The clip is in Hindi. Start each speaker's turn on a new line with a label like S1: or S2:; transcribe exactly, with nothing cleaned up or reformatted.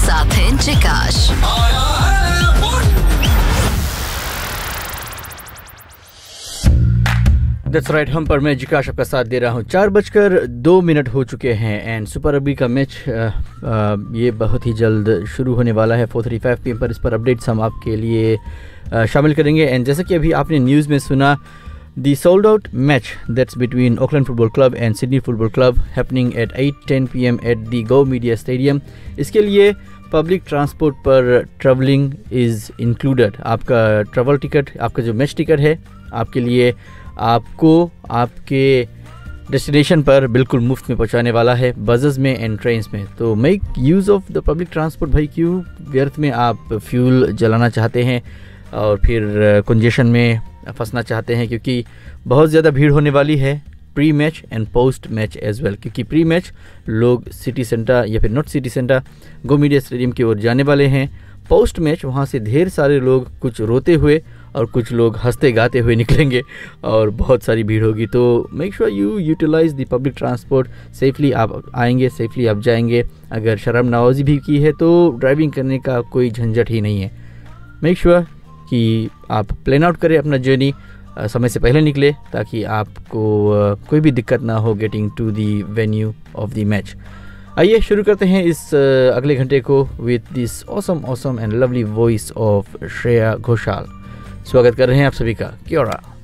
S1: साथ हैं जिकाश।
S2: That's right, हम पर मैं जिकाश आपका साथ दे रहा हूँ। चार बजकर दो मिनट हो चुके हैं एंड सुपर रग्बी का मैच ये बहुत ही जल्द शुरू होने वाला है। Four thirty five P M पर इस पर अपडेट्स हम आपके लिए आ, शामिल करेंगे। एंड जैसा कि अभी आपने न्यूज़ में सुना, the sold out match that's between Auckland football club and Sydney football club happening at eight ten P M at the go media stadium. इसके लिए पब्लिक ट्रांसपोर्ट पर ट्रैवलिंग इज़ इंक्लूडेड। आपका ट्रैवल टिकट, आपका जो मैच टिकट है, आपके लिए आपको आपके डेस्टिनेशन पर बिल्कुल मुफ्त में पहुंचाने वाला है, बसेस में एंड ट्रेन्स में। तो make use of the public transport भाई। क्यों व्यर्थ में आप फ्यूल जलाना चाहते हैं और फिर कंजेशन में फंसना चाहते हैं, क्योंकि बहुत ज़्यादा भीड़ होने वाली है pre match and post match as well. क्योंकि प्री मैच लोग सिटी सेंटर या फिर not city centre go media stadium की ओर जाने वाले हैं। पोस्ट मैच वहाँ से ढेर सारे लोग कुछ रोते हुए और कुछ लोग हंसते गाते हुए निकलेंगे और बहुत सारी भीड़ होगी। तो make sure you utilise the public transport. Safely आप आएंगे, सेफली आप जाएंगे। अगर शर्म नवाजी भी की है तो ड्राइविंग करने का कोई झंझट ही नहीं है। मेक श्योर कि आप प्लान आउट करें अपना जर्नी, समय से पहले निकले ताकि आपको कोई भी दिक्कत ना हो getting to the venue of the match. आइए शुरू करते हैं इस अगले घंटे को with this awesome awesome and lovely voice of Shreya Ghoshal. स्वागत कर रहे हैं आप सभी का। क्या हो रहा?